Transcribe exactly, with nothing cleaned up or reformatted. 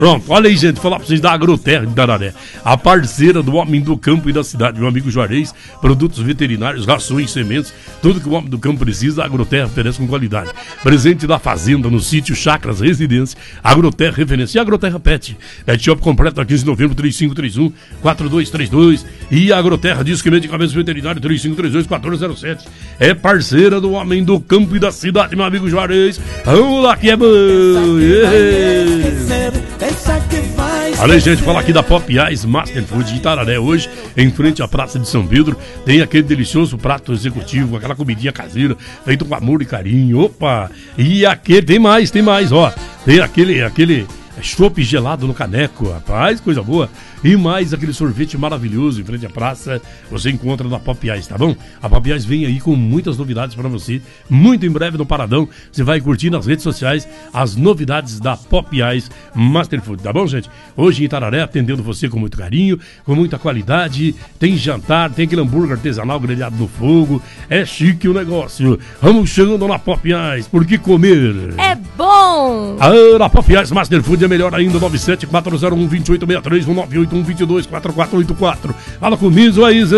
Pronto, olha aí, gente, falar pra vocês da Agroterra de Itararé, a parceira do homem do campo e da cidade, meu amigo Juarez, produtos veterinários, rações, sementes, tudo que o homem do campo precisa, a Agroterra oferece com qualidade. Presente da fazenda, no sítio, chacras, residência, Agroterra referência. E a Agroterra Pet, Pet Shop completo, quinze de novembro, três cinco três um, quatro dois três dois, e a Agroterra diz que medicamentos veterinários, três cinco três dois, quatro zero sete, é parceira do homem do campo e da cidade, meu amigo Juarez. Vamos lá que é bom! Olha aí, gente, falar aqui da Pop Ice Master Food de Itararé hoje, em frente à Praça de São Pedro, tem aquele delicioso prato executivo, aquela comidinha caseira, feito com amor e carinho, opa! E aquele, tem mais, tem mais, ó, tem aquele, aquele chopp gelado no caneco, rapaz, coisa boa. E mais aquele sorvete maravilhoso em frente à praça, você encontra na Pop Ice, tá bom? A Pop Ice vem aí com muitas novidades pra você, muito em breve no Paradão, você vai curtir nas redes sociais as novidades da Pop Ice Master Food, tá bom, gente? Hoje em Itararé, atendendo você com muito carinho, com muita qualidade, tem jantar, tem aquele hambúrguer artesanal grelhado no fogo, é chique o negócio. Vamos chegando na Pop Ice, porque comer é bom! Ah, na Pop Ice Master Food é melhor ainda, nove sete quatro zero um, dois oito seis três, um nove oito um, dois dois quatro quatro oito quatro. Fala comigo aí, Zé.